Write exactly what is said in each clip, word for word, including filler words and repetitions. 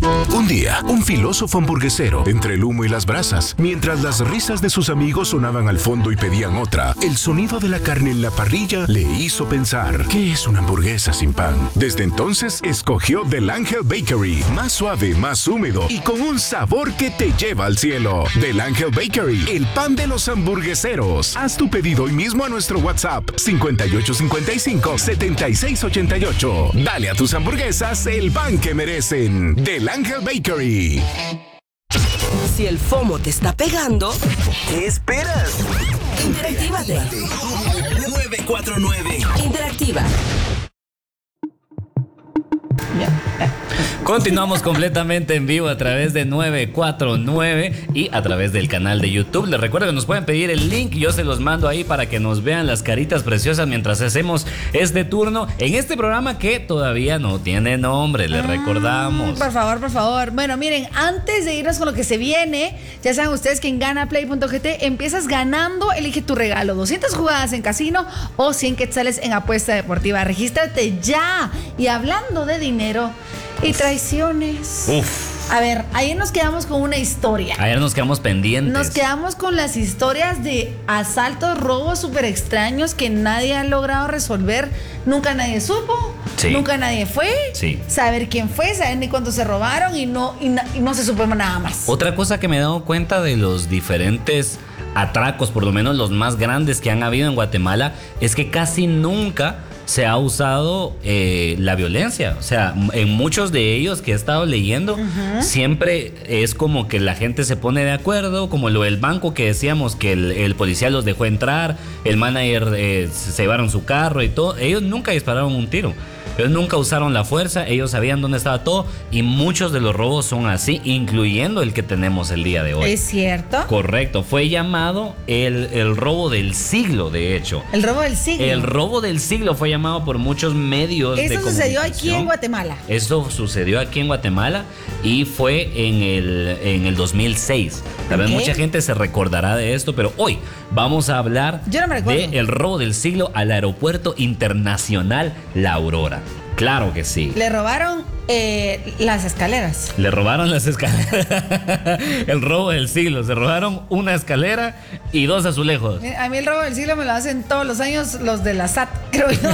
Un día, un filósofo hamburguesero, entre el humo y las brasas, mientras las risas de sus amigos sonaban al fondo y pedían otra, el sonido de la carne en la parrilla le hizo pensar, ¿qué es una hamburguesa sin pan? Desde entonces, escogió Del Ángel Bakery, más suave, más húmedo y con un sabor que te lleva al cielo. Del Ángel Bakery, el pan de los hamburgueseros. Haz tu pedido hoy mismo a nuestro WhatsApp cincuenta y ocho cincuenta y cinco, setenta y seis ochenta y ocho. Dale a tus hamburguesas el pan que merecen. Del Ángel Bakery. Si el FOMO te está pegando, ¿qué esperas? Interactívate. nueve cuatro nueve. Interactiva. Continuamos completamente en vivo a través de nueve cuatro nueve y a través del canal de YouTube. Les recuerdo que nos pueden pedir el link, yo se los mando ahí para que nos vean las caritas preciosas mientras hacemos este turno en este programa que todavía no tiene nombre, les recordamos. Por favor, por favor. Bueno, miren, antes de irnos con lo que se viene, ya saben ustedes que en ganaplay punto g t empiezas ganando, elige tu regalo, doscientas jugadas en casino o cien quetzales en apuesta deportiva. Regístrate ya. Y hablando de dinero y traiciones. Uf. A ver, ayer nos quedamos con una historia. Ayer nos quedamos pendientes. Nos quedamos con las historias de asaltos, robos súper extraños que nadie ha logrado resolver. Nunca nadie supo. Sí. Nunca nadie fue. Sí. Saber quién fue, saber ni cuánto se robaron y no, y, na, y no se supo nada más. Otra cosa que me he dado cuenta de los diferentes atracos, por lo menos los más grandes que han habido en Guatemala, es que casi nunca se ha usado eh, la violencia. O sea, en muchos de ellos que he estado leyendo, uh-huh. siempre es como que la gente se pone de acuerdo, como lo del banco que decíamos que el, el policía los dejó entrar, el manager eh, se llevaron su carro y todo. Ellos nunca dispararon un tiro. Ellos nunca usaron la fuerza, ellos sabían dónde estaba todo y muchos de los robos son así, incluyendo el que tenemos el día de hoy. ¿Es cierto? Correcto, fue llamado el, el robo del siglo, de hecho. ¿El robo del siglo? El robo del siglo fue llamado por muchos medios de comunicación. Eso sucedió aquí en Guatemala. Eso sucedió aquí en Guatemala y fue en el, en el dos mil seis. Tal vez okay. mucha gente se recordará de esto, pero hoy vamos a hablar Yo no me recuerdo. de el robo del siglo al aeropuerto internacional La Aurora. Claro que sí. Le robaron eh, las escaleras. Le robaron las escaleras. El robo del siglo. Se robaron una escalera y dos azulejos. A mí el robo del siglo me lo hacen todos los años los de la S A T, creo yo.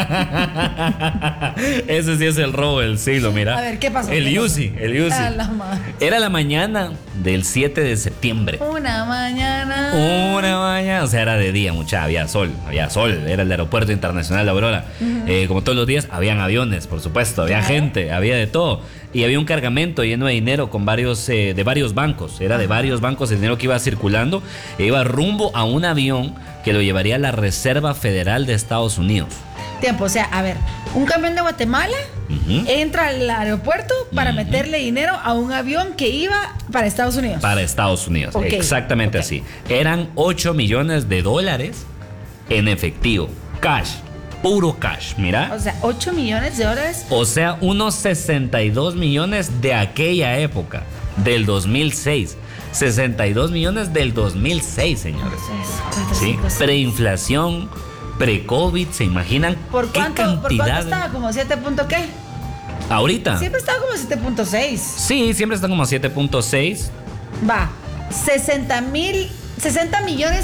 Ese sí es el robo del siglo, mira. A ver, ¿qué pasó? El ¿Qué U C I, el U C I. A la madre. Era la mañana del siete de septiembre. Una mañana. Una mañana, o sea, era de día, mucha, había sol, había sol. Era el aeropuerto internacional La Aurora. Uh-huh. Eh, como todos los días, habían aviones, por supuesto, había claro. gente, había de todo. Y había un cargamento lleno de dinero con varios, eh, de varios bancos. Era de varios bancos el dinero que iba circulando. E iba rumbo a un avión que lo llevaría a la Reserva Federal de Estados Unidos. Tiempo, o sea, a ver, un camión de Guatemala uh-huh. entra al aeropuerto para uh-huh. meterle dinero a un avión que iba para Estados Unidos. Para Estados Unidos, okay. exactamente okay. así. Eran ocho millones de dólares en efectivo, cash. Puro cash, mira. O sea, ocho millones de dólares. O sea, unos sesenta y dos millones de aquella época, del dos mil seis. sesenta y dos millones del dos mil seis, señores. Sí, preinflación, pre-COVID, ¿se imaginan? ¿Por cuánto, qué ¿por cuánto estaba? ¿Como siete punto qué? ¿Ahorita? Siempre estaba como siete punto seis. Sí, siempre está como siete punto seis. Va, sesenta mil, sesenta millones